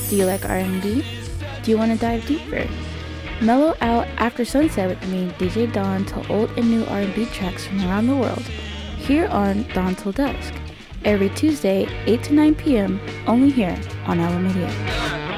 Do you like R&B? Do you want to dive deeper? Mellow out after sunset with me, DJ Dawn, to old and new R&B tracks from around the world, here on Dawn Till Dusk, every Tuesday, 8 to 9 p.m., only here on Ala Media.